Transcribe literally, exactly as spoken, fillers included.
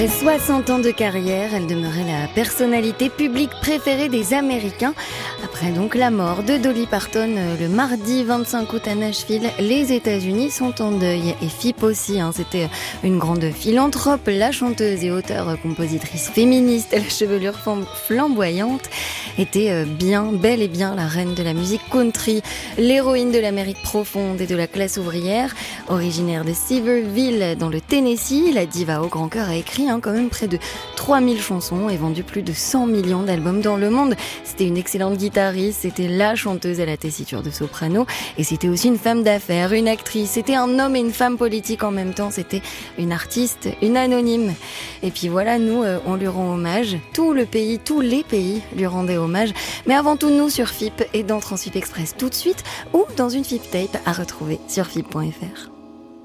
soixante ans de carrière, elle demeurait la personnalité publique préférée des Américains. Après donc la mort de Dolly Parton le mardi vingt-cinq août à Nashville, les États-Unis sont en deuil. Et Phipp aussi, hein, c'était une grande philanthrope, la chanteuse et auteure-compositrice féministe à la chevelure flamboyante, était bien, bel et bien la reine de la musique country, l'héroïne de l'Amérique profonde et de la classe ouvrière. Originaire de Sevierville dans le Tennessee, la diva au grand cœur a écrit hein, quand même près de trois mille chansons et vendu plus de cent millions d'albums dans le monde. C'était une excellente guitariste, c'était la chanteuse à la tessiture de soprano et c'était aussi une femme d'affaires, une actrice, c'était un homme et une femme politique en même temps, c'était une artiste, une anonyme. Et puis voilà, nous, euh, on lui rend hommage, tout le pays, tous les pays lui rendaient hommage, mais avant tout nous sur Phipp et dans Transphip Express tout de suite ou dans une Phipp Tape à retrouver sur phipp point f r.